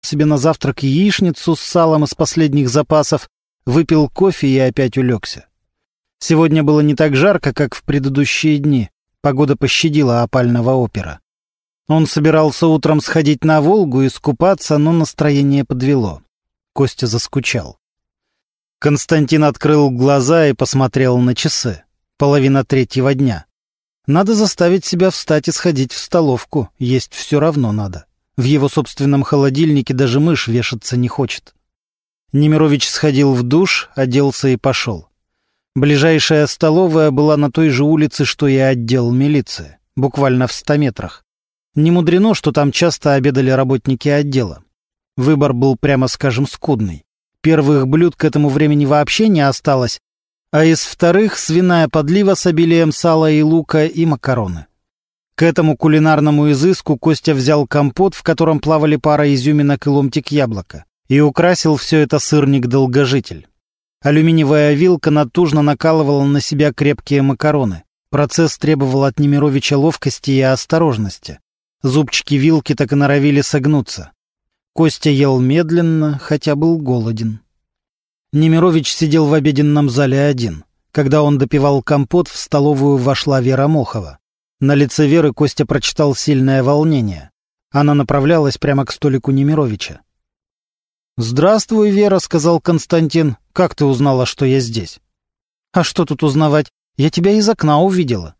себе на завтрак яичницу с салом из последних запасов, выпил кофе и опять улегся. Сегодня было не так жарко, как в предыдущие дни. Погода пощадила опального опера. Он собирался утром сходить на Волгу и искупаться, но настроение подвело. Костя заскучал. Константин открыл глаза и посмотрел на часы. 2:30 дня. Надо заставить себя встать и сходить в столовку. Есть все равно надо. В его собственном холодильнике даже мышь вешаться не хочет. Немирович сходил в душ, оделся и пошел. Ближайшая столовая была на той же улице, что и отдел милиции, буквально в 100 метрах. Не мудрено, что там часто обедали работники отдела. Выбор был, прямо скажем, скудный. Первых блюд к этому времени вообще не осталось, а из вторых — свиная подлива с обилием сала и лука и макароны. К этому кулинарному изыску Костя взял компот, в котором плавали пара изюминок и ломтик яблока, и украсил все это сырник-долгожитель. Алюминиевая вилка натужно накалывала на себя крепкие макароны. Процесс требовал от Немировича ловкости и осторожности. Зубчики вилки так и норовили согнуться. Костя ел медленно, хотя был голоден. Немирович сидел в обеденном зале один. Когда он допивал компот, в столовую вошла Вера Мохова. На лице Веры Костя прочитал сильное волнение. Она направлялась прямо к столику Немировича. «Здравствуй, Вера», — сказал Константин. «Как ты узнала, что я здесь?» «А что тут узнавать? Я тебя из окна увидела».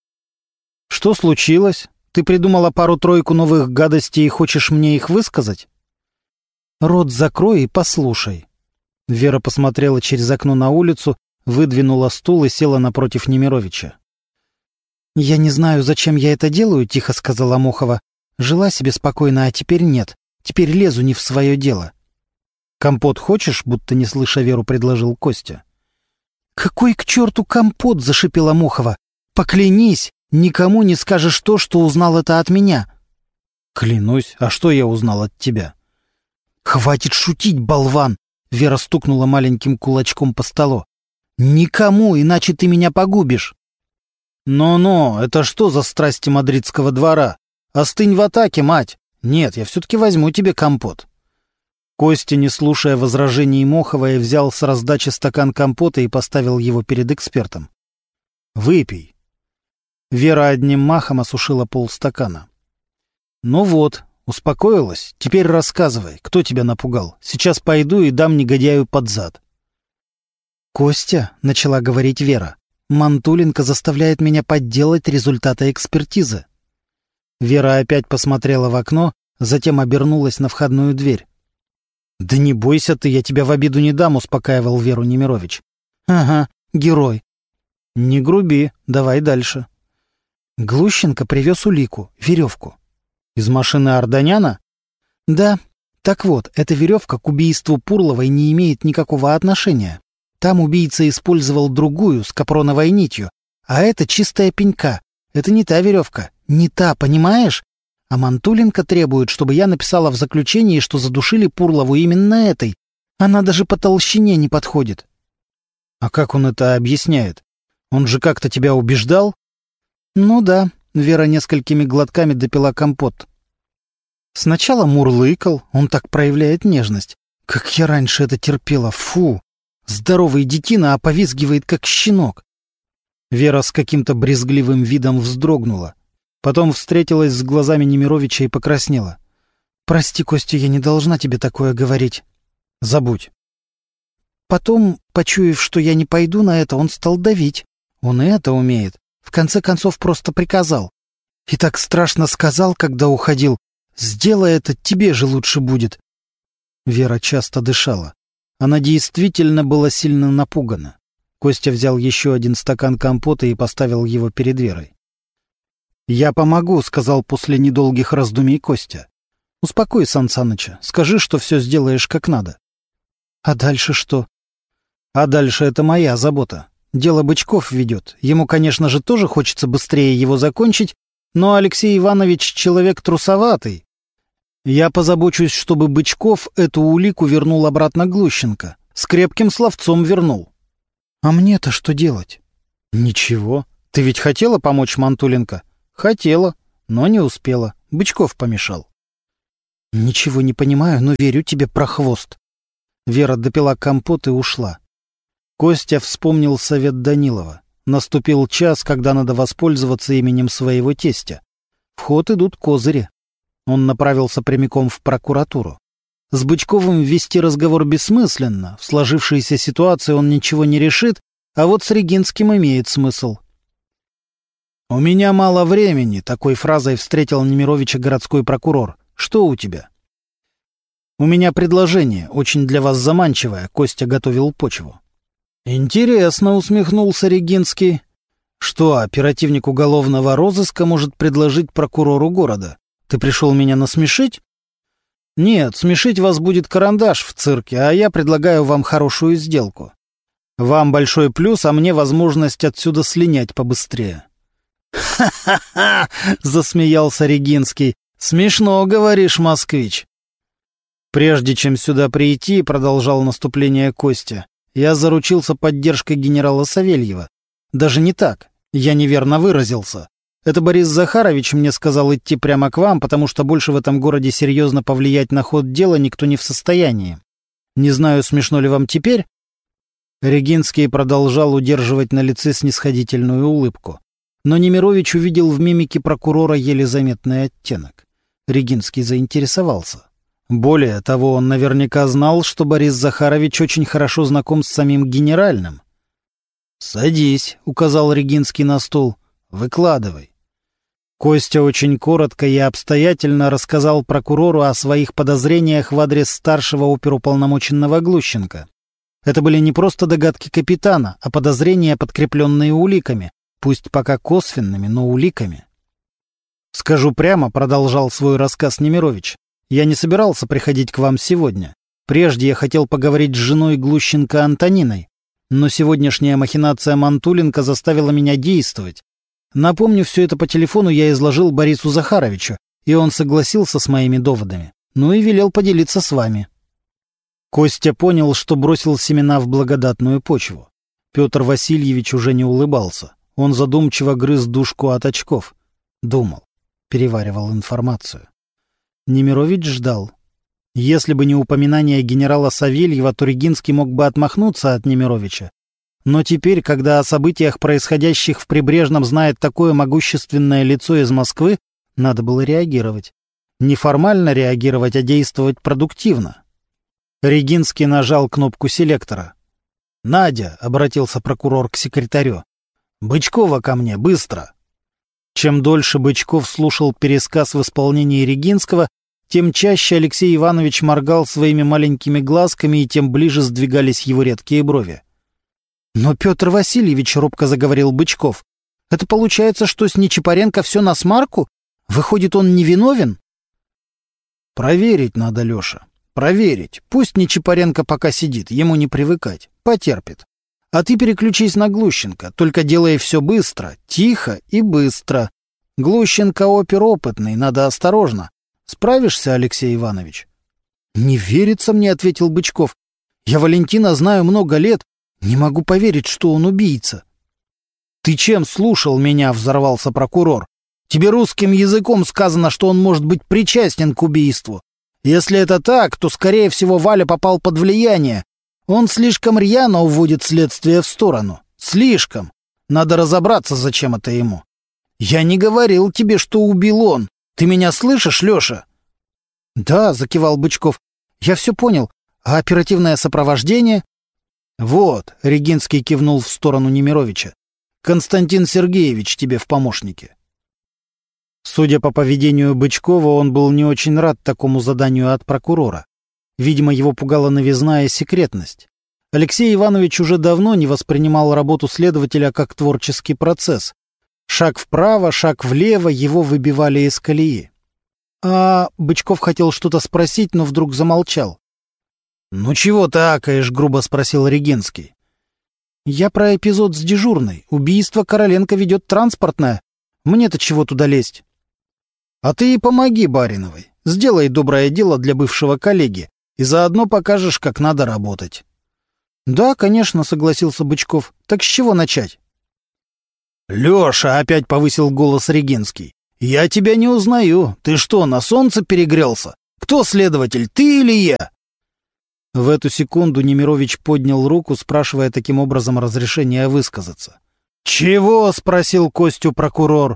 «Что случилось? Ты придумала пару-тройку новых гадостей и хочешь мне их высказать?» «Рот закрой и послушай». Вера посмотрела через окно на улицу, выдвинула стул и села напротив Немировича. «Я не знаю, зачем я это делаю», — тихо сказала Мохова. «Жила себе спокойно, а теперь нет. Теперь лезу не в свое дело». «Компот хочешь?» — будто не слыша Веру, предложил Костя. «Какой к черту компот?» — зашипела Мохова. «Поклянись, никому не скажешь то, что узнал это от меня». «Клянусь. А что я узнал от тебя?» «Хватит шутить, болван!» — Вера стукнула маленьким кулачком по столу. «Никому, иначе ты меня погубишь». «Но-но, это что за страсти мадридского двора? Остынь в атаке, мать! Нет, я все-таки возьму тебе компот». Костя, не слушая возражений Моховой, взял с раздачи стакан компота и поставил его перед экспертом. «Выпей». Вера одним махом осушила полстакана. «Ну вот, успокоилась? Теперь рассказывай, кто тебя напугал. Сейчас пойду и дам негодяю под зад». «Костя», — начала говорить Вера, — «Мантуленко заставляет меня подделать результаты экспертизы». Вера опять посмотрела в окно, затем обернулась на входную дверь. «Да не бойся ты, я тебя в обиду не дам», — успокаивал Веру Немирович. «Ага, герой». «Не груби, давай дальше». Глущенко привез улику, веревку. «Из машины Арданяна?» «Да. Так вот, эта веревка к убийству Пурловой не имеет никакого отношения. Там убийца использовал другую, с капроновой нитью, а это чистая пенька. Это не та веревка, не та, понимаешь? А Мантуленко требует, чтобы я написала в заключении, что задушили Пурлову именно этой. Она даже по толщине не подходит». «А как он это объясняет? Он же как-то тебя убеждал?» «Ну да», — Вера несколькими глотками допила компот. «Сначала мурлыкал, он так проявляет нежность. Как я раньше это терпела, фу! Здоровый детина, а повизгивает, как щенок». Вера с каким-то брезгливым видом вздрогнула. Потом встретилась с глазами Немировича и покраснела. «Прости, Костя, я не должна тебе такое говорить». «Забудь». Потом, почуяв, что я не пойду на это, он стал давить. Он и это умеет. В конце концов, просто приказал. И так страшно сказал, когда уходил. «Сделай это, тебе же лучше будет». Вера часто дышала. Она действительно была сильно напугана. Костя взял еще один стакан компота и поставил его перед Верой. «Я помогу», — сказал после недолгих раздумий Костя. «Успокой Сан Саныча, скажи, что все сделаешь как надо». «А дальше что?» «А дальше это моя забота. Дело Бычков ведет. Ему, конечно же, тоже хочется быстрее его закончить, но Алексей Иванович человек трусоватый. Я позабочусь, чтобы Бычков эту улику вернул обратно Глущенко. С крепким словцом вернул». «А мне-то что делать?» «Ничего. Ты ведь хотела помочь Мантуленко?» «Хотела, но не успела. Бычков помешал». «Ничего не понимаю, но верю тебе, прохвост». Вера допила компот и ушла. Костя вспомнил совет Данилова. Наступил час, когда надо воспользоваться именем своего тестя. В ход идут козыри. Он направился прямиком в прокуратуру. С Бычковым вести разговор бессмысленно. В сложившейся ситуации он ничего не решит, а вот с Регинским имеет смысл. «У меня мало времени», — такой фразой встретил Немировича городской прокурор. «Что у тебя?» «У меня предложение, очень для вас заманчивое», — Костя готовил почву. «Интересно», — усмехнулся Регинский. «Что оперативник уголовного розыска может предложить прокурору города? Ты пришел меня насмешить?» «Нет, смешить вас будет карандаш в цирке, а я предлагаю вам хорошую сделку. Вам большой плюс, а мне возможность отсюда слинять побыстрее». «Ха-ха-ха!» — засмеялся Регинский. «Смешно, говоришь, москвич». «Прежде чем сюда прийти, — продолжал наступление Костя, — я заручился поддержкой генерала Савельева. Даже не так, я неверно выразился. Это Борис Захарович мне сказал идти прямо к вам, потому что больше в этом городе серьезно повлиять на ход дела никто не в состоянии. Не знаю, смешно ли вам теперь?» Регинский продолжал удерживать на лице снисходительную улыбку. Но Немирович увидел в мимике прокурора еле заметный оттенок. Регинский заинтересовался. Более того, он наверняка знал, что Борис Захарович очень хорошо знаком с самим генеральным. «Садись», — указал Регинский на стул. «Выкладывай». Костя очень коротко и обстоятельно рассказал прокурору о своих подозрениях в адрес старшего оперуполномоченного Глущенко. Это были не просто догадки капитана, а подозрения, подкрепленные уликами, пусть пока косвенными, но уликами. «Скажу прямо», — продолжал свой рассказ Немирович, — «я не собирался приходить к вам сегодня. Прежде я хотел поговорить с женой Глущенко Антониной, но сегодняшняя махинация Мантуленко заставила меня действовать. Напомню, все это по телефону я изложил Борису Захаровичу, и он согласился с моими доводами, ну и велел поделиться с вами». Костя понял, что бросил семена в благодатную почву. Петр Васильевич уже не улыбался. Он задумчиво грыз дужку от очков. Думал, переваривал информацию. Немирович ждал. Если бы не упоминание генерала Савельева, то Регинский мог бы отмахнуться от Немировича. Но теперь, когда о событиях, происходящих в Прибрежном, знает такое могущественное лицо из Москвы, надо было реагировать. Не формально реагировать, а действовать продуктивно. Регинский нажал кнопку селектора. «Надя», — обратился прокурор к секретарю, — «Бычкова ко мне, быстро». Чем дольше Бычков слушал пересказ в исполнении Регинского, тем чаще Алексей Иванович моргал своими маленькими глазками, и тем ближе сдвигались его редкие брови. «Но, Петр Васильевич, — робко заговорил Бычков, — это получается, что с Нечипаренко все насмарку? Выходит, он невиновен?» «Проверить надо, Леша, проверить. Пусть Нечипаренко пока сидит, ему не привыкать, потерпит. А ты переключись на Глущенко, только делай все быстро, тихо и быстро. Глущенко опер опытный, надо осторожно. Справишься, Алексей Иванович?» «Не верится мне, — ответил Бычков. — Я Валентина знаю много лет. Не могу поверить, что он убийца». «Ты чем слушал меня?» — взорвался прокурор. «Тебе русским языком сказано, что он может быть причастен к убийству. Если это так, то, скорее всего, Валя попал под влияние. Он слишком рьяно уводит следствие в сторону. Слишком. Надо разобраться, зачем это ему. Я не говорил тебе, что убил он. Ты меня слышишь, Леша?» «Да», — закивал Бычков. «Я все понял. А оперативное сопровождение?» «Вот», — Регинский кивнул в сторону Немировича, — «Константин Сергеевич тебе в помощники». Судя по поведению Бычкова, он был не очень рад такому заданию от прокурора. Видимо, его пугала новизна и секретность. Алексей Иванович уже давно не воспринимал работу следователя как творческий процесс. Шаг вправо, шаг влево его выбивали из колеи. Бычков хотел что-то спросить, но вдруг замолчал. «Ну чего ты акаешь?» — грубо спросил Регинский. «Я про эпизод с дежурной. Убийство Короленко ведет транспортное. Мне-то чего туда лезть?» «А ты и помоги Бариновой. Сделай доброе дело для бывшего коллеги, и заодно покажешь, как надо работать». «Да, конечно», — согласился Бычков. «Так с чего начать?» «Леша!» — опять повысил голос Регинский. «Я тебя не узнаю. Ты что, на солнце перегрелся? Кто следователь, ты или я?» В эту секунду Немирович поднял руку, спрашивая таким образом разрешения высказаться. «Чего?» — спросил Костю прокурор.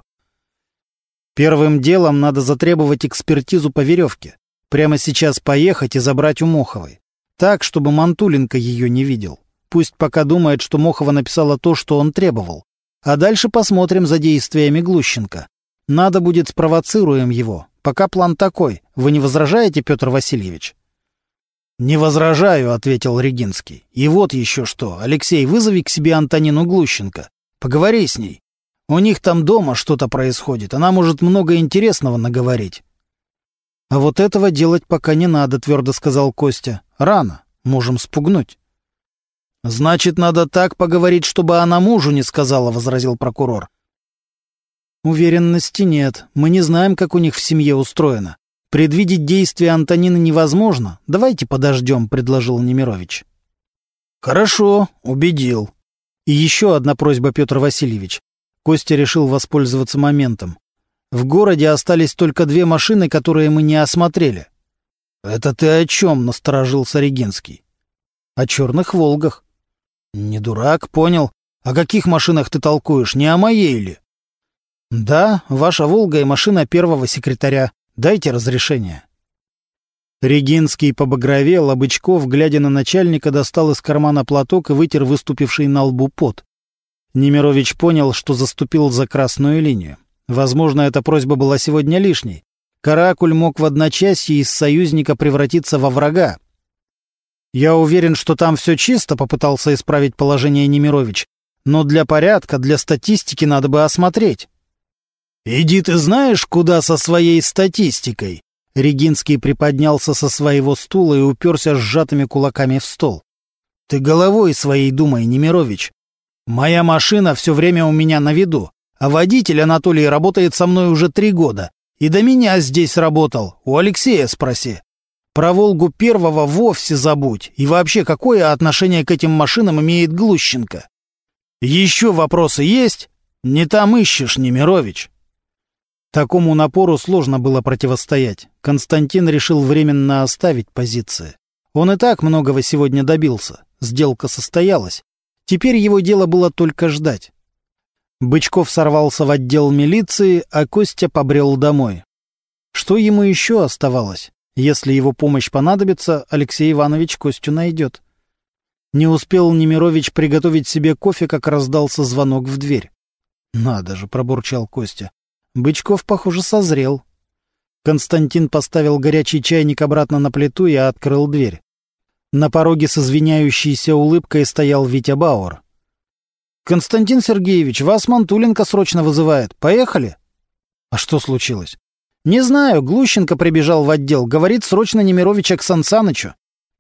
«Первым делом надо затребовать экспертизу по веревке. Прямо сейчас поехать и забрать у Моховой. Так, чтобы Мантуленко ее не видел. Пусть пока думает, что Мохова написала то, что он требовал. А дальше посмотрим за действиями Глущенко. Надо будет спровоцируем его. Пока план такой. Вы не возражаете, Петр Васильевич?» «Не возражаю», — ответил Регинский. «И вот еще что. Алексей, вызови к себе Антонину Глущенко. Поговори с ней. У них там дома что-то происходит. Она может много интересного наговорить». «А вот этого делать пока не надо», — твердо сказал Костя. «Рано. Можем спугнуть». «Значит, надо так поговорить, чтобы она мужу не сказала», — возразил прокурор. «Уверенности нет. Мы не знаем, как у них в семье устроено. Предвидеть действия Антонины невозможно. Давайте подождем», — предложил Немирович. «Хорошо, убедил». «И еще одна просьба, Петр Васильевич». Костя решил воспользоваться моментом. «В городе остались только 2 машины, которые мы не осмотрели». «Это ты о чем?» — насторожился Регинский. «О черных «Волгах». «Не дурак, понял. О каких машинах ты толкуешь? Не о моей ли?» «Да, ваша «Волга» и машина первого секретаря. Дайте разрешение». Регинский побагровел, а Бычков, глядя на начальника, достал из кармана платок и вытер выступивший на лбу пот. Немирович понял, что заступил за красную линию. Возможно, эта просьба была сегодня лишней. Каракуль мог в одночасье из союзника превратиться во врага. «Я уверен, что там все чисто», — попытался исправить положение Немирович. «Но для порядка, для статистики надо бы осмотреть». «Иди ты знаешь, куда со своей статистикой?» Регинский приподнялся со своего стула и уперся сжатыми кулаками в стол. «Ты головой своей думай, Немирович. Моя машина все время у меня на виду, а водитель Анатолий работает со мной уже 3 года. И до меня здесь работал, у Алексея спроси. Про «Волгу» первого вовсе забудь. И вообще, какое отношение к этим машинам имеет Глущенко? Еще вопросы есть? Не там ищешь, Немирович». Такому напору сложно было противостоять. Константин решил временно оставить позиции. Он и так многого сегодня добился. Сделка состоялась. Теперь его дело было только ждать. Бычков сорвался в отдел милиции, а Костя побрел домой. Что ему еще оставалось? Если его помощь понадобится, Алексей Иванович Костю найдет. Не успел Немирович приготовить себе кофе, как раздался звонок в дверь. «Надо же», — пробурчал Костя. Бычков, похоже, созрел. Константин поставил горячий чайник обратно на плиту и открыл дверь. На пороге с извиняющейся улыбкой стоял Витя Бауэр. «Константин Сергеевич, вас Мантуленко срочно вызывает. Поехали?» «А что случилось?» «Не знаю. Глущенко прибежал в отдел. Говорит, срочно Немировича к Сан Санычу».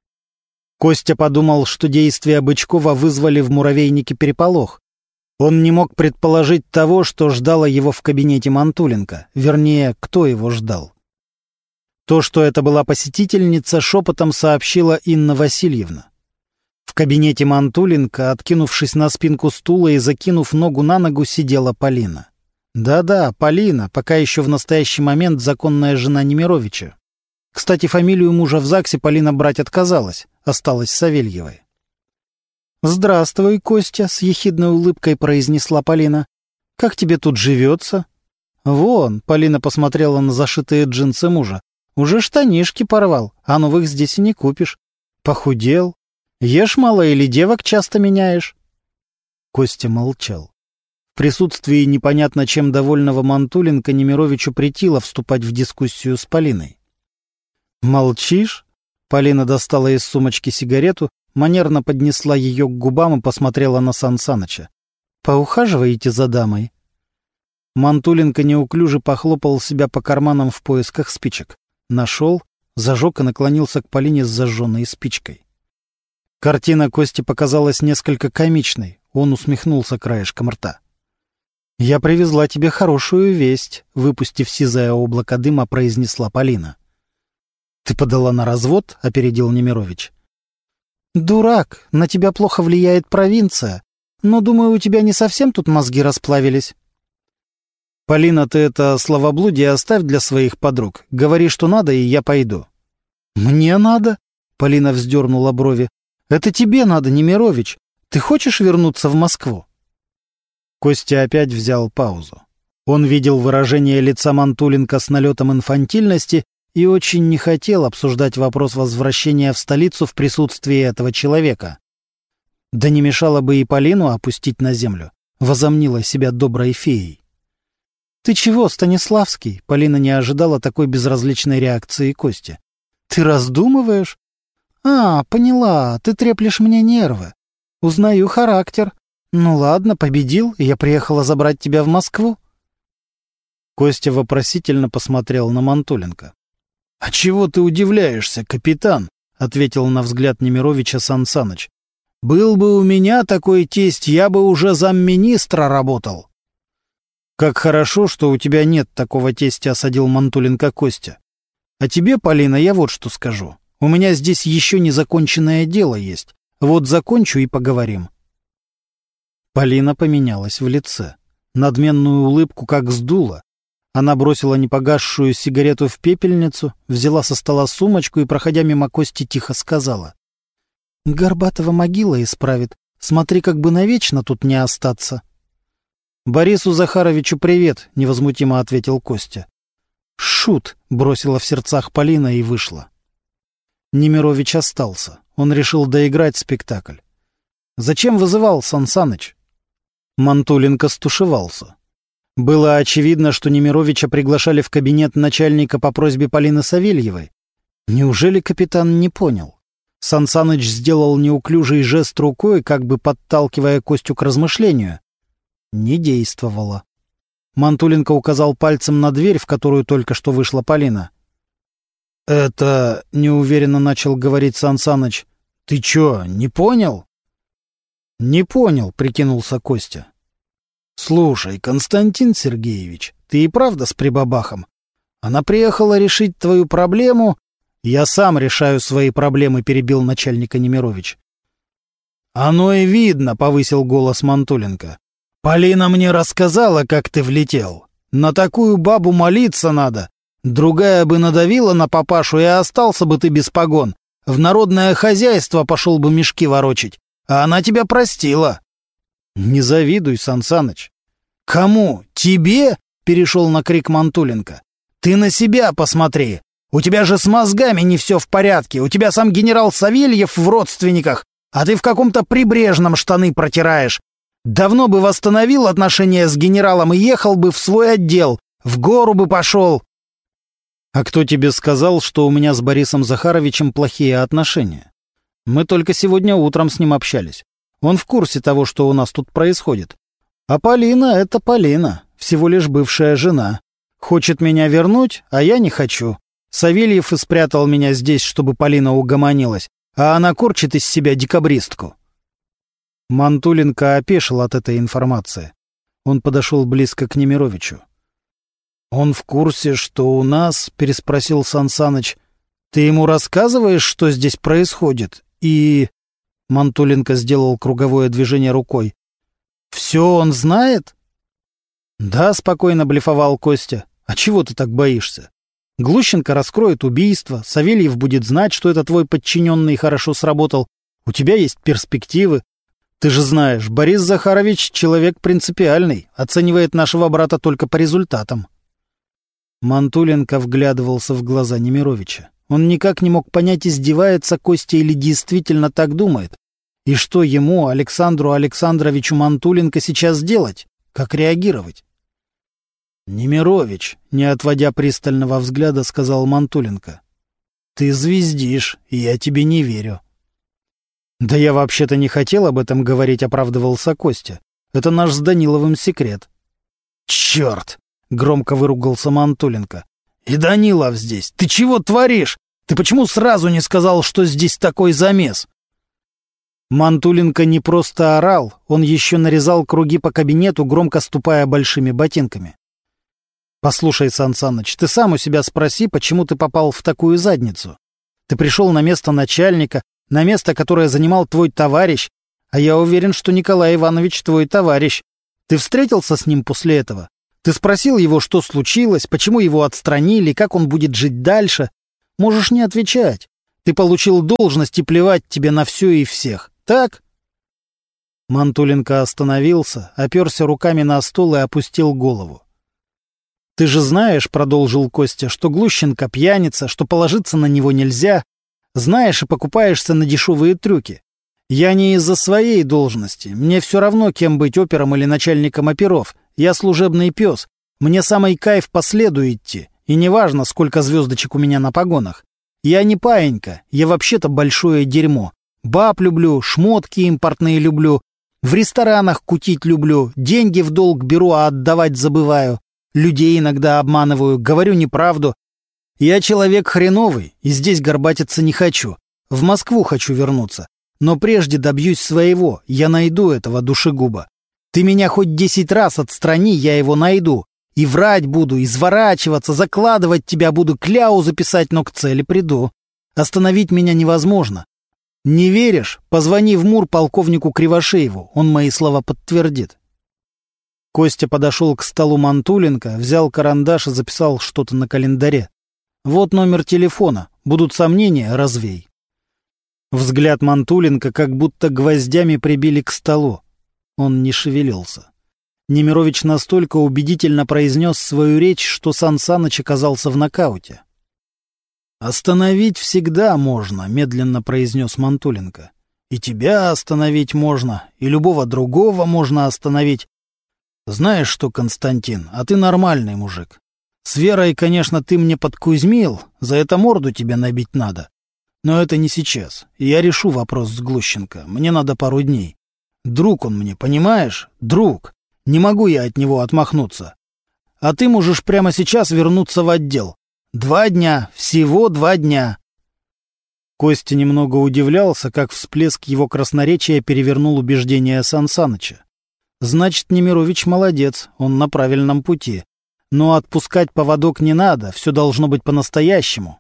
Костя подумал, что действия Бычкова вызвали в муравейнике переполох. Он не мог предположить того, что ждало его в кабинете Мантуленко. Вернее, кто его ждал. То, что это была посетительница, шепотом сообщила Инна Васильевна. В кабинете Мантуленко, откинувшись на спинку стула и закинув ногу на ногу, сидела Полина. Да-да, Полина, пока еще в настоящий момент законная жена Немировича. Кстати, фамилию мужа в ЗАГСе Полина брать отказалась, осталась Савельевой. «Здравствуй, Костя», — с ехидной улыбкой произнесла Полина. «Как тебе тут живется?» «Вон», — Полина посмотрела на зашитые джинсы мужа. «Уже штанишки порвал, а новых здесь и не купишь. Похудел. Ешь мало или девок часто меняешь?» Костя молчал. В присутствии непонятно чем довольного Мантуленко Немировичу претило вступать в дискуссию с Полиной. «Молчишь?» Полина достала из сумочки сигарету, манерно поднесла ее к губам и посмотрела на Сан Саныча. «Поухаживаете за дамой?» Мантуленко неуклюже похлопал себя по карманам в поисках спичек. Нашел, зажег и наклонился к Полине с зажженной спичкой. Картина Кости показалась несколько комичной. Он усмехнулся краешком рта. «Я привезла тебе хорошую весть», — выпустив сизое облако дыма, произнесла Полина. «Ты подала на развод?» — опередил Немирович. «Дурак, на тебя плохо влияет провинция. Но, думаю, у тебя не совсем тут мозги расплавились». «Полина, ты это словоблудие оставь для своих подруг. Говори, что надо, и я пойду. «Мне надо?» — Полина вздернула брови. «Это тебе надо, Немирович. Ты хочешь вернуться в Москву?» Костя опять взял паузу. Он видел выражение лица Мантуленко с налетом инфантильности и очень не хотел обсуждать вопрос возвращения в столицу в присутствии этого человека. Да не мешало бы и Полину опустить на землю, возомнила себя доброй феей. «Ты чего, Станиславский?» — Полина не ожидала такой безразличной реакции Кости. «Ты раздумываешь?» «А, поняла, ты треплешь мне нервы. Узнаю характер. Ну ладно, победил, и я приехала забрать тебя в Москву». Костя вопросительно посмотрел на Мантуленко. «А чего ты удивляешься, капитан?» — ответил на взгляд Немировича Сан Саныч. «Был бы у меня такой тесть, я бы уже замминистра работал». «Как хорошо, что у тебя нет такого тестя», — осадил Мантуленко Костя. «А тебе, Полина, я вот что скажу. У меня здесь еще незаконченное дело есть. Вот закончу и поговорим». Полина поменялась в лице. Надменную улыбку как сдула. Она бросила непогасшую сигарету в пепельницу, взяла со стола сумочку и, проходя мимо Кости, тихо сказала: «Горбатова могила исправит. Смотри, как бы навечно тут не остаться». «Борису Захаровичу привет», — невозмутимо ответил Костя. «Шут», — бросила в сердцах Полина и вышла. Немирович остался. Он решил доиграть спектакль. «Зачем вызывал, Сан Саныч?» Мантуленко стушевался. Было очевидно, что Немировича приглашали в кабинет начальника по просьбе Полины Савельевой. Неужели капитан не понял? Сан Саныч сделал неуклюжий жест рукой, как бы подталкивая Костю к размышлению. Не действовало. Мантуленко указал пальцем на дверь, в которую только что вышла Полина. «Это...» — неуверенно начал говорить Сан Саныч. «Ты чё, не понял?» «Не понял», — прикинулся Костя. «Слушай, Константин Сергеевич, ты и правда с прибабахом? Она приехала решить твою проблему...» «Я сам решаю свои проблемы», — перебил начальника Немирович. «Оно и видно», — повысил голос Мантуленко. «Полина мне рассказала, как ты влетел. На такую бабу молиться надо. Другая бы надавила на папашу, и остался бы ты без погон. В народное хозяйство пошел бы мешки ворочить. А она тебя простила». «Не завидуй, Сан Саныч». «Кому? Тебе?» — перешел на крик Мантуленко. «Ты на себя посмотри. У тебя же с мозгами не все в порядке. У тебя сам генерал Савельев в родственниках, а ты в каком-то прибрежном штаны протираешь. Давно бы восстановил отношения с генералом и ехал бы в свой отдел. В гору бы пошел». «А кто тебе сказал, что у меня с Борисом Захаровичем плохие отношения? Мы только сегодня утром с ним общались. Он в курсе того, что у нас тут происходит. А Полина — это Полина, всего лишь бывшая жена. Хочет меня вернуть, а я не хочу. Савельев и спрятал меня здесь, чтобы Полина угомонилась, а она корчит из себя декабристку». Мантуленко опешил от этой информации. Он подошел близко к Немировичу. «Он в курсе, что у нас?» — переспросил Сан Саныч. «Ты ему рассказываешь, что здесь происходит? И...» Мантуленко сделал круговое движение рукой. «Все он знает?» «Да», — спокойно блефовал Костя. «А чего ты так боишься? Глущенко раскроет убийство, Савельев будет знать, что это твой подчиненный хорошо сработал. У тебя есть перспективы. Ты же знаешь, Борис Захарович человек принципиальный, оценивает нашего брата только по результатам». Мантуленко вглядывался в глаза Немировича. Он никак не мог понять, издевается Костя или действительно так думает. И что ему, Александру Александровичу Мантуленко, сейчас делать? Как реагировать? «Немирович», — не отводя пристального взгляда, сказал Мантуленко. «Ты звездишь, и я тебе не верю». «Да я вообще-то не хотел об этом говорить», — оправдывался Костя. «Это наш с Даниловым секрет». «Черт!» — громко выругался Мантуленко. «И Данилов здесь! Ты чего творишь? Ты почему сразу не сказал, что здесь такой замес?» Мантуленко не просто орал, он еще нарезал круги по кабинету, громко ступая большими ботинками. «Послушай, Сан Саныч, ты сам у себя спроси, почему ты попал в такую задницу. Ты пришел на место начальника, на место, которое занимал твой товарищ, а я уверен, что Николай Иванович твой товарищ. Ты встретился с ним после этого? Ты спросил его, что случилось, почему его отстранили, как он будет жить дальше? Можешь не отвечать. Ты получил должность, и плевать тебе на все и всех. Так?» Мантуленко остановился, оперся руками на стол и опустил голову. «Ты же знаешь, — продолжил Костя, — что Глущенко пьяница, что положиться на него нельзя. Знаешь и покупаешься на дешевые трюки. Я не из-за своей должности. Мне все равно, кем быть, опером или начальником оперов. Я служебный пес. Мне самый кайф по следу идти. И неважно, сколько звездочек у меня на погонах. Я не паинька. Я вообще-то большое дерьмо. Баб люблю, шмотки импортные люблю. В ресторанах кутить люблю. Деньги в долг беру, а отдавать забываю. Людей иногда обманываю, говорю неправду. Я человек хреновый, и здесь горбатиться не хочу. В Москву хочу вернуться. Но прежде добьюсь своего, я найду этого душегуба. Ты меня хоть 10 раз отстрани, я его найду. И врать буду, изворачиваться, закладывать тебя буду, кляузы писать, но к цели приду. Остановить меня невозможно. Не веришь? Позвони в МУР полковнику Кривошееву, он мои слова подтвердит». Костя подошел к столу Мантуленко, взял карандаш и записал что-то на календаре. «Вот номер телефона. Будут сомнения — развей». Взгляд Мантуленко как будто гвоздями прибили к столу. Он не шевелился. Немирович настолько убедительно произнес свою речь, что Сан Саныч оказался в нокауте. «Остановить всегда можно», — медленно произнес Мантуленко. «И тебя остановить можно, и любого другого можно остановить. Знаешь что, Константин, а ты нормальный мужик. С Верой, конечно, ты мне подкузмил, за это морду тебе набить надо. Но это не сейчас. Я решу вопрос с Глущенко. Мне надо пару дней. Друг он мне, понимаешь? Друг. Не могу я от него отмахнуться. А ты можешь прямо сейчас вернуться в отдел. 2 дня, всего 2 дня». Костя немного удивлялся, как всплеск его красноречия перевернул убеждения Сан Саныча. Значит, Немирович молодец, он на правильном пути. Но отпускать поводок не надо, все должно быть по-настоящему.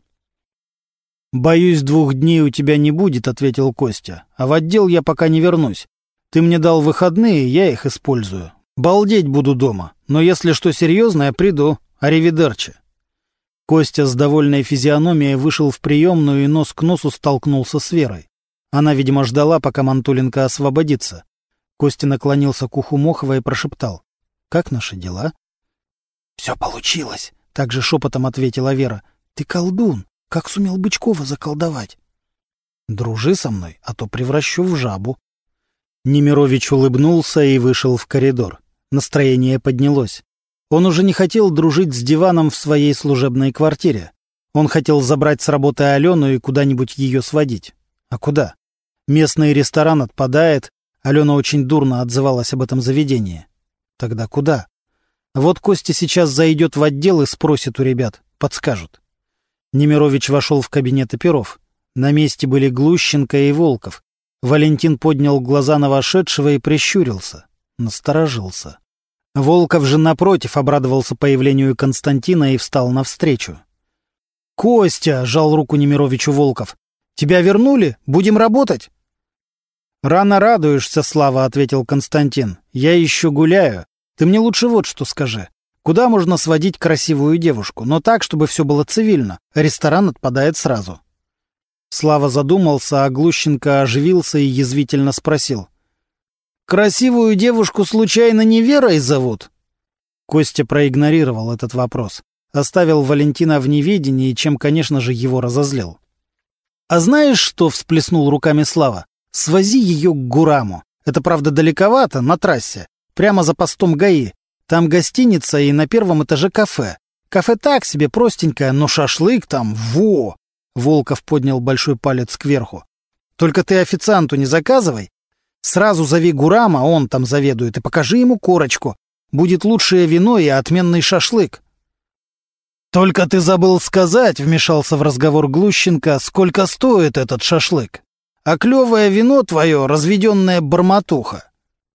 «Боюсь, 2 дней у тебя не будет», — ответил Костя. «А в отдел я пока не вернусь. Ты мне дал выходные, я их использую. Балдеть буду дома, но если что серьезное, приду. Аривидерчи». Костя с довольной физиономией вышел в приемную и нос к носу столкнулся с Верой. Она, видимо, ждала, пока Мантуленко освободится. Костя наклонился к уху Мохова и прошептал: «Как наши дела?» «Все получилось», — также шепотом ответила Вера. «Ты колдун. Как сумел Бычкова заколдовать?» «Дружи со мной, а то превращу в жабу». Немирович улыбнулся и вышел в коридор. Настроение поднялось. Он уже не хотел дружить с диваном в своей служебной квартире. Он хотел забрать с работы Алену и куда-нибудь ее сводить. А куда? Местный ресторан отпадает. Алена очень дурно отзывалась об этом заведении. Тогда куда? Вот Костя сейчас зайдет в отдел и спросит у ребят. Подскажут. Немирович вошел в кабинет оперов. На месте были Глущенко и Волков. Валентин поднял глаза на вошедшего и прищурился. Насторожился. Волков же, напротив, обрадовался появлению Константина и встал навстречу. «Костя!» — жал руку Немировичу Волков. «Тебя вернули? Будем работать?» «Рано радуешься, Слава», — ответил Константин. «Я еще гуляю. Ты мне лучше вот что скажи. Куда можно сводить красивую девушку, но так, чтобы все было цивильно? Ресторан отпадает сразу». Слава задумался, а Глущенко оживился и язвительно спросил: «Красивую девушку случайно не Верой зовут?» Костя проигнорировал этот вопрос. Оставил Валентина в неведении, чем, конечно же, его разозлил. «А знаешь что?» — всплеснул руками Слава. «Свози ее к Гураму. Это, правда, далековато, на трассе. Прямо за постом ГАИ. Там гостиница и на 1-м этаже кафе. Кафе так себе, простенькое, но шашлык там, во!» Волков поднял большой палец кверху. «Только ты официанту не заказывай. Сразу зови Гурама, он там заведует, и покажи ему корочку. Будет лучшее вино и отменный шашлык». «Только ты забыл сказать», — вмешался в разговор Глущенко, — «сколько стоит этот шашлык? А клевое вино твое — разведенная бормотуха».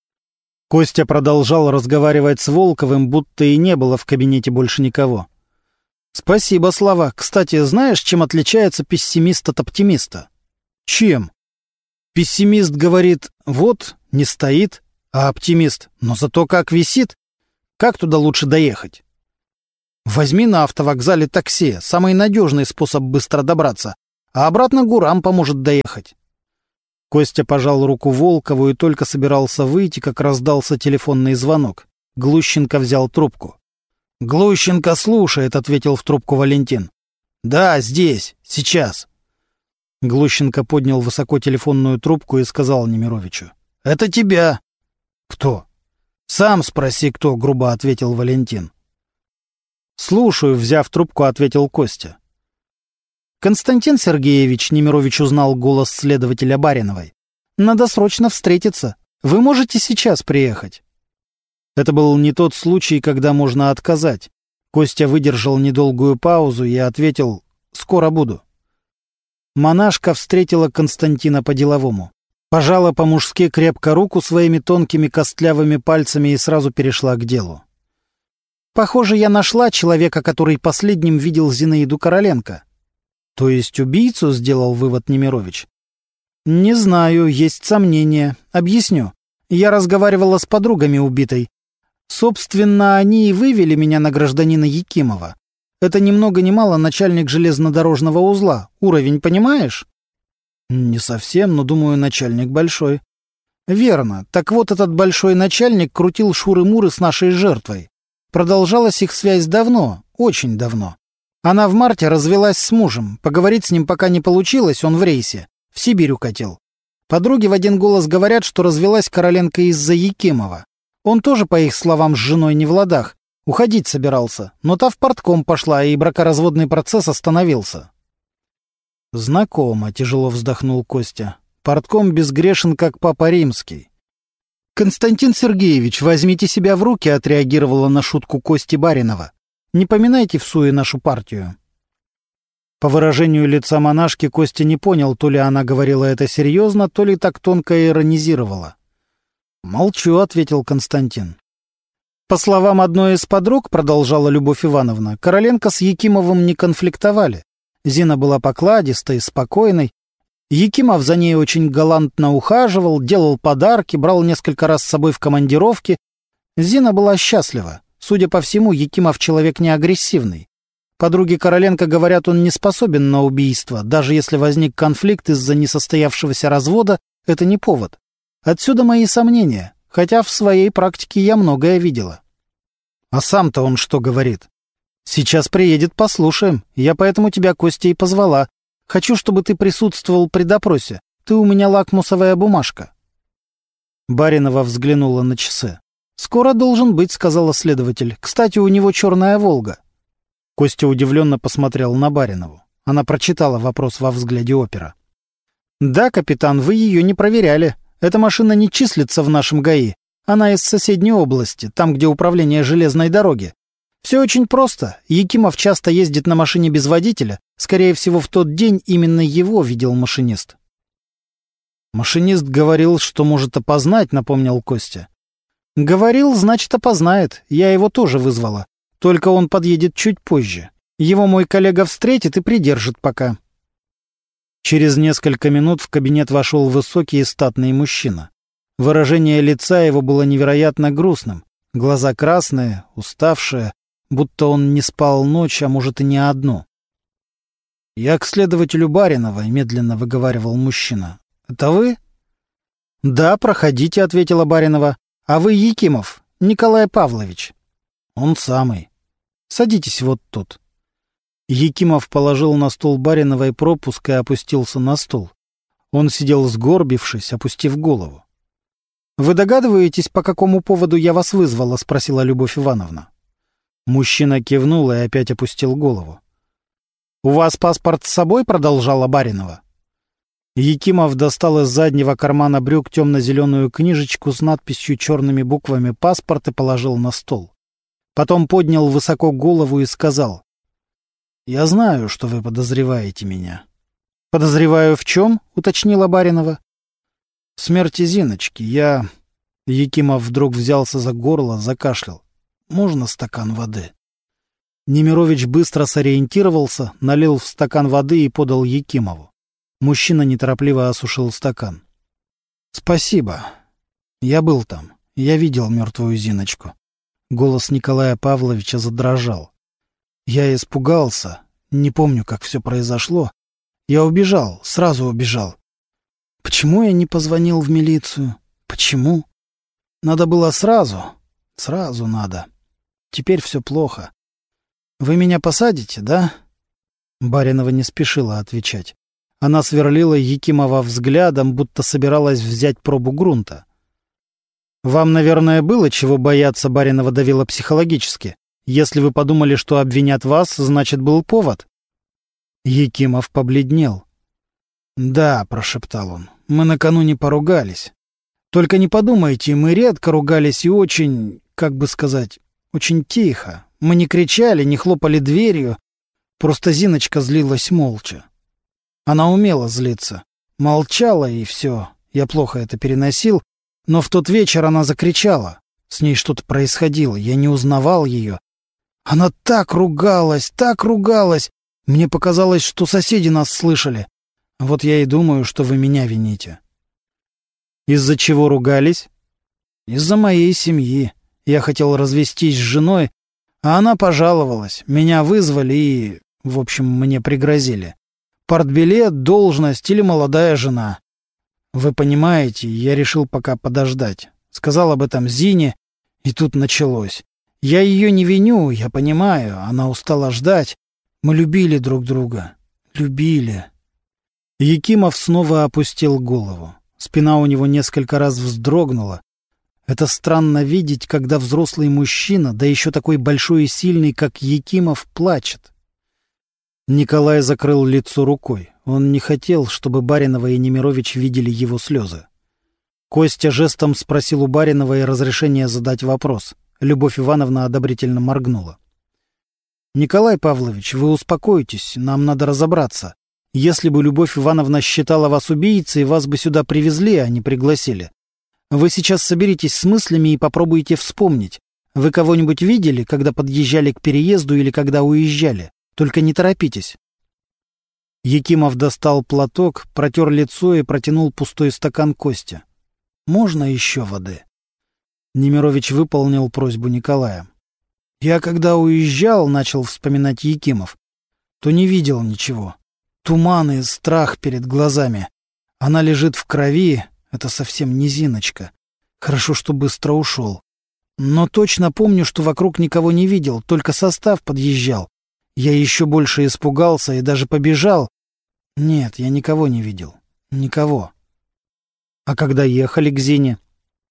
Костя продолжал разговаривать с Волковым, будто и не было в кабинете больше никого. «Спасибо, Слава. Кстати, знаешь, чем отличается пессимист от оптимиста?» «Чем?» «Пессимист говорит: вот, не стоит, а оптимист: но зато как висит. Как туда лучше доехать?» Возьми на автовокзале такси, самый надежный способ быстро добраться, а обратно Гурам поможет доехать. Костя пожал руку Волкову и только собирался выйти, как раздался телефонный звонок. Глущенко взял трубку. «Глущенко слушает», — ответил в трубку Валентин. «Да, здесь, сейчас». Глущенко поднял высоко телефонную трубку и сказал Немировичу. «Это тебя». «Кто?» «Сам спроси, кто», — грубо ответил Валентин. «Слушаю», — взяв трубку, ответил Костя. «Константин Сергеевич», — Немирович узнал голос следователя Бариновой. «Надо срочно встретиться. Вы можете сейчас приехать?» Это был не тот случай, когда можно отказать. Костя выдержал недолгую паузу и ответил: «Скоро буду». Монашка встретила Константина по-деловому. Пожала по-мужски крепко руку своими тонкими костлявыми пальцами и сразу перешла к делу. «Похоже, я нашла человека, который последним видел Зинаиду Короленко». «То есть убийцу?» — сделал вывод Немирович. «Не знаю, есть сомнения. Объясню. Я разговаривала с подругами убитой. Собственно, они и вывели меня на гражданина Якимова. Это ни много ни мало начальник железнодорожного узла. Уровень понимаешь?» «Не совсем, но, думаю, начальник большой». «Верно. Так вот, этот большой начальник крутил шуры-муры с нашей жертвой. Продолжалась их связь давно, очень давно. Она в марте развелась с мужем. Поговорить с ним пока не получилось, он в рейсе. В Сибирь укатил. Подруги в один голос говорят, что развелась Короленко из-за Якимова. Он тоже, по их словам, с женой не в ладах. Уходить собирался, но та в партком пошла, и бракоразводный процесс остановился». «Знакомо», — тяжело вздохнул Костя. «Партком безгрешен, как Папа Римский». «Константин Сергеевич, возьмите себя в руки», — отреагировала на шутку Кости Баринова. «Не поминайте в суе нашу партию». По выражению лица монашки Костя не понял, то ли она говорила это серьезно, то ли так тонко иронизировала. «Молчу», — ответил Константин. «По словам одной из подруг, — продолжала Любовь Ивановна, — Короленко с Якимовым не конфликтовали. Зина была покладистой, спокойной. Якимов за ней очень галантно ухаживал, делал подарки, брал несколько раз с собой в командировки. Зина была счастлива. Судя по всему, Якимов человек не агрессивный. Подруги Короленко говорят, он не способен на убийство. Даже если возник конфликт из-за несостоявшегося развода, это не повод. Отсюда мои сомнения, хотя в своей практике я многое видела». «А сам-то он что говорит?» «Сейчас приедет, послушаем. Я поэтому тебя, Костя, и позвала. Хочу, чтобы ты присутствовал при допросе. Ты у меня лакмусовая бумажка». Баринова взглянула на часы. «Скоро должен быть», — сказала следователь. «Кстати, у него черная «Волга». Костя удивленно посмотрел на Баринову. Она прочитала вопрос во взгляде опера. «Да, капитан, вы ее не проверяли. Эта машина не числится в нашем ГАИ. Она из соседней области, там, где управление железной дороги. Все очень просто. Якимов часто ездит на машине без водителя. Скорее всего, в тот день именно его видел машинист». «Машинист говорил, что может опознать», — напомнил Костя. «Говорил, значит, опознает. Я его тоже вызвала. Только он подъедет чуть позже. Его мой коллега встретит и придержит пока». Через несколько минут в кабинет вошел высокий и статный мужчина. Выражение лица его было невероятно грустным. Глаза красные, уставшие, будто он не спал ночь, а может и не одну. «Я к следователю Бариновой», — медленно выговаривал мужчина. «Это вы?» «Да, проходите», — ответила Баринова. «А вы Якимов, Николай Павлович». «Он самый. Садитесь вот тут». Якимов положил на стол Бариновой пропуск и опустился на стул. Он сидел сгорбившись, опустив голову. «Вы догадываетесь, по какому поводу я вас вызвала?» — спросила Любовь Ивановна. Мужчина кивнул и опять опустил голову. «У вас паспорт с собой?» — продолжала Баринова. Якимов достал из заднего кармана брюк темно-зеленую книжечку с надписью черными буквами «Паспорт» и положил на стол. Потом поднял высоко голову и сказал: «Я знаю, что вы подозреваете меня». «Подозреваю в чем?» — уточнила Баринова. «В смерти Зиночки. Якимов вдруг взялся за горло, закашлял. «Можно стакан воды?» Немирович быстро сориентировался, налил в стакан воды и подал Якимову. Мужчина неторопливо осушил стакан. «Спасибо. Я был там. Я видел мертвую Зиночку». Голос Николая Павловича задрожал. Я испугался, не помню, как все произошло. Я убежал, сразу убежал. Почему я не позвонил в милицию? Почему? Надо было сразу. Сразу надо. Теперь все плохо. Вы меня посадите, да?» Баринова не спешила отвечать. Она сверлила Якимова взглядом, будто собиралась взять пробу грунта. «Вам, наверное, было чего бояться», — Баринова давила психологически. «Если вы подумали, что обвинят вас, значит, был повод». Якимов побледнел. «Да», — прошептал он, — «мы накануне поругались. Только не подумайте, мы редко ругались и очень, как бы сказать, очень тихо. Мы не кричали, не хлопали дверью. Просто Зиночка злилась молча. Она умела злиться. Молчала, и все. Я плохо это переносил. Но в тот вечер она закричала. С ней что-то происходило. Я не узнавал ее. Она так ругалась, так ругалась. Мне показалось, что соседи нас слышали. Вот я и думаю, что вы меня вините». «Из-за чего ругались?» «Из-за моей семьи. Я хотел развестись с женой, а она пожаловалась. Меня вызвали и, в общем, мне пригрозили. Партбилет, должность или молодая жена. Вы понимаете, я решил пока подождать. Сказал об этом Зине, и тут началось. Я ее не виню, я понимаю, она устала ждать. Мы любили друг друга. Любили». Якимов снова опустил голову. Спина у него несколько раз вздрогнула. Это странно видеть, когда взрослый мужчина, да еще такой большой и сильный, как Якимов, плачет. Николай закрыл лицо рукой. Он не хотел, чтобы Баринова и Немирович видели его слезы. Костя жестом спросил у Бариновой разрешения задать вопрос. Любовь Ивановна одобрительно моргнула. «Николай Павлович, вы успокойтесь, нам надо разобраться. Если бы Любовь Ивановна считала вас убийцей, вас бы сюда привезли, а не пригласили. Вы сейчас соберитесь с мыслями и попробуйте вспомнить. Вы кого-нибудь видели, когда подъезжали к переезду или когда уезжали? Только не торопитесь». Якимов достал платок, протер лицо и протянул пустой стакан Косте. «Можно еще воды?» Немирович выполнил просьбу Николая. «Я когда уезжал, — начал вспоминать Якимов, — то не видел ничего. Туман и страх перед глазами. Она лежит в крови, это совсем не Зиночка. Хорошо, что быстро ушел. Но точно помню, что вокруг никого не видел, только состав подъезжал. Я еще больше испугался и даже побежал. Нет, я никого не видел. Никого». «А когда ехали к Зине?»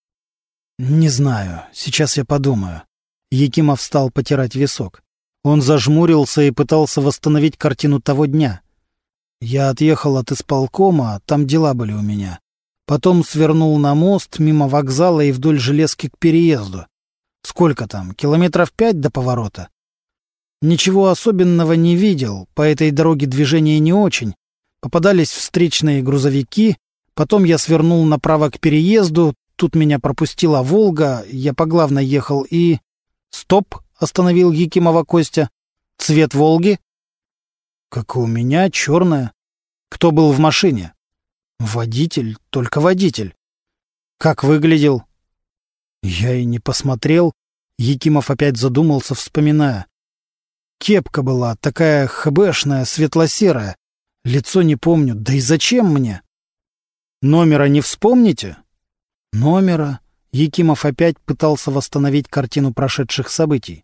«Не знаю. Сейчас я подумаю». Якимов стал потирать висок. Он зажмурился и пытался восстановить картину того дня. «Я отъехал от исполкома, там дела были у меня. Потом свернул на мост, мимо вокзала и вдоль железки к переезду. Сколько там, 5 километров до поворота? Ничего особенного не видел, по этой дороге движения не очень. Попадались встречные грузовики, потом я свернул направо к переезду, тут меня пропустила «Волга», я по главной ехал и... «Стоп!» — остановил Якимова Костя. «Цвет «Волги»?» «Как и у меня, черная». «Кто был в машине?» «Водитель, только водитель». «Как выглядел?» «Я и не посмотрел». Якимов опять задумался, вспоминая. «Кепка была такая хэбэшная, светло-серая. Лицо не помню, да и зачем мне?» «Номера не вспомните?» «Номера?» Якимов опять пытался восстановить картину прошедших событий.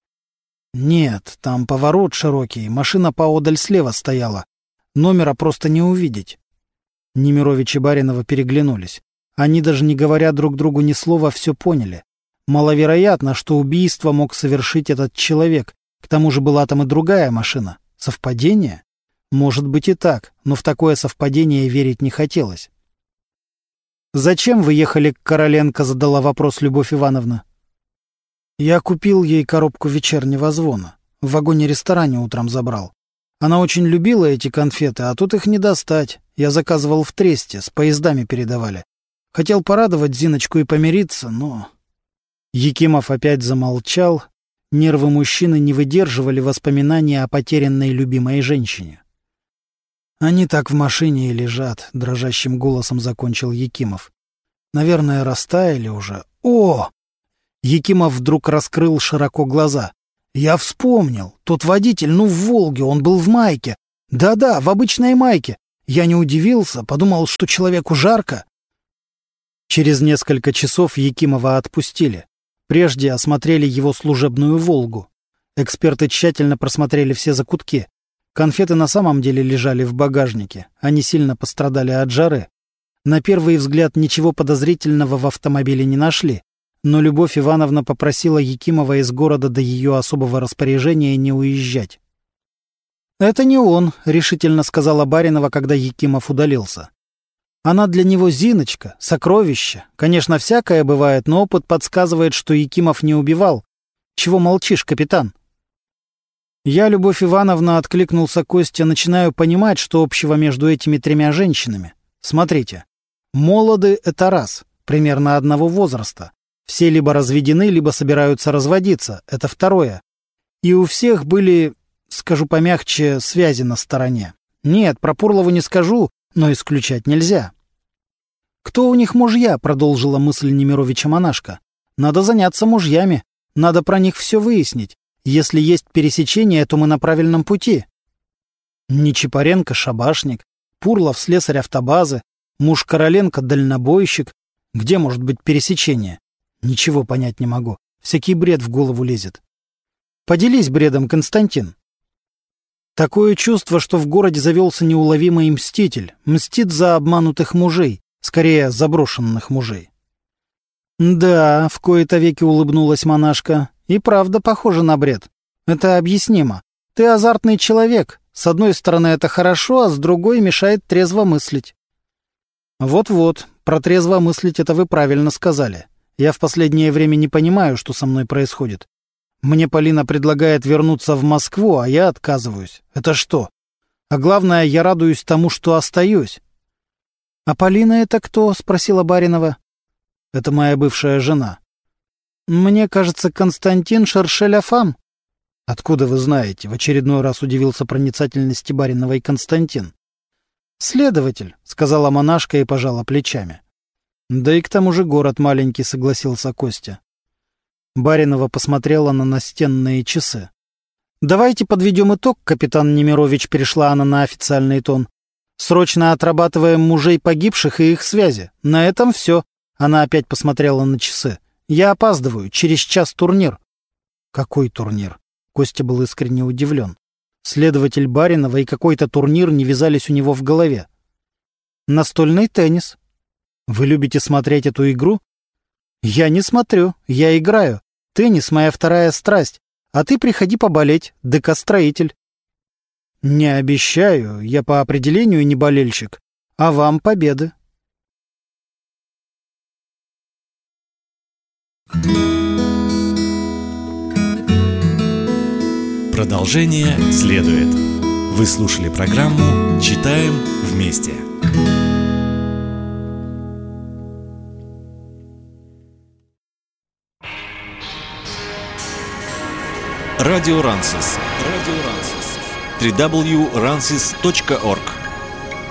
«Нет, там поворот широкий, машина поодаль слева стояла. Номера просто не увидеть». Немирович и Баринова переглянулись. Они, даже не говоря друг другу ни слова, все поняли. Маловероятно, что убийство мог совершить этот человек. К тому же была там и другая машина. Совпадение? Может быть и так, но в такое совпадение верить не хотелось. «Зачем вы ехали к Короленко?» — задала вопрос Любовь Ивановна. «Я купил ей коробку вечернего звона. В вагоне-ресторане утром забрал. Она очень любила эти конфеты, а тут их не достать. Я заказывал в Тресте, с поездами передавали. Хотел порадовать Зиночку и помириться, но...» Якимов опять замолчал. Нервы мужчины не выдерживали воспоминания о потерянной любимой женщине. «Они так в машине и лежат», — дрожащим голосом закончил Якимов. «Наверное, растаяли уже. О!» Якимов вдруг раскрыл широко глаза. Я вспомнил. Тот водитель, в «Волге», он был в майке. Да-да, в обычной майке. Я не удивился, подумал, что человеку жарко. Через несколько часов Якимова отпустили. Прежде осмотрели его служебную «Волгу». Эксперты тщательно просмотрели все закутки. Конфеты на самом деле лежали в багажнике. Они сильно пострадали от жары. На первый взгляд ничего подозрительного в автомобиле не нашли. Но Любовь Ивановна попросила Якимова из города до ее особого распоряжения не уезжать. «Это не он», — решительно сказала Баринова, когда Якимов удалился. «Она для него Зиночка, сокровище. Конечно, всякое бывает, но опыт подсказывает, что Якимов не убивал. Чего молчишь, капитан?» «Я, Любовь Ивановна», — откликнулся Костя, — «начинаю понимать, что общего между этими тремя женщинами. Смотрите, молоды — это раз, примерно одного возраста. Все либо разведены, либо собираются разводиться. Это второе. И у всех были, скажу помягче, связи на стороне. Нет, про Пурлову не скажу, но исключать нельзя». «Кто у них мужья?» — продолжила мысль Немировича монашка. «Надо заняться мужьями. Надо про них все выяснить. Если есть пересечение, то мы на правильном пути». Нечипаренко — шабашник, Пурлов — слесарь автобазы, муж Короленко — дальнобойщик. Где может быть пересечение? Ничего понять не могу. Всякий бред в голову лезет. Поделись бредом, Константин. Такое чувство, что в городе завелся неуловимый мститель. Мстит за обманутых мужей, скорее, заброшенных мужей. Да, в кои-то веки улыбнулась монашка. И правда похоже на бред. Это объяснимо. Ты азартный человек. С одной стороны, это хорошо, а с другой мешает трезво мыслить. Вот-вот, про трезво мыслить это вы правильно сказали. Я в последнее время не понимаю, что со мной происходит. Мне Полина предлагает вернуться в Москву, а я отказываюсь. Это что? А главное, я радуюсь тому, что остаюсь. — А Полина это кто? — спросила Баринова. — Это моя бывшая жена. — Мне кажется, Константин Шершеляфам. — Откуда вы знаете? — в очередной раз удивился проницательности Бариновой Константин. — Следователь, — сказала монашка и пожала плечами. — Да и к тому же город маленький, — согласился Костя. Баринова посмотрела на настенные часы. — Давайте подведем итог, капитан Немирович, — перешла она на официальный тон. — Срочно отрабатываем мужей погибших и их связи. На этом все. Она опять посмотрела на часы. — Я опаздываю. Через час турнир. — Какой турнир? Костя был искренне удивлен. Следователь Баринова и какой-то турнир не вязались у него в голове. — Настольный теннис. — Вы любите смотреть эту игру? — Я не смотрю, я играю. Теннис — моя вторая страсть. А ты приходи поболеть, ДК-строитель. — Не обещаю, я по определению не болельщик. А вам победы. Продолжение следует. Вы слушали программу «Читаем вместе». Радио Рансис. www.ransis.org